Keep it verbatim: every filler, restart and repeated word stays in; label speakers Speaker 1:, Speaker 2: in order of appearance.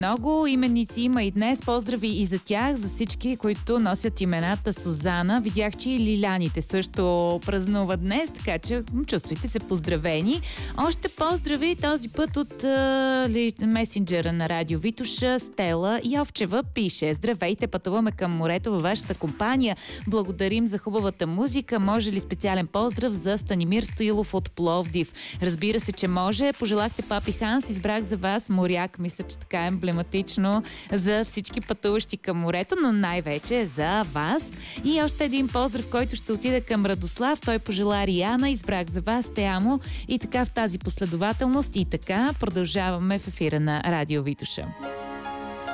Speaker 1: Много именици има и днес. Поздрави и за тях, за всички, които носят имената Сузана. Видях, че и Лиляните също празнуват днес, така че чувствайте се поздравени. Още поздрави този път от е, месенджера на Радио Витоша. Стела Йовчева пише: здравейте, пътуваме към морето във вашата компания. Благодарим за хубавата музика. Може ли специален поздрав за Станимир Стоилов от Пловдив? Разбира се, че може. Пожелахте Папи Ханс, избрах за вас Моряк. Мисля, че така е емблематично за всички пътуващи към морето, но най-вече за вас. И още един поздрав, който ще отида към Радослав. Той пожела Риана, избрах за вас Теамо. И така в тази последователност и така продължаваме в ефира на Радио Витоша.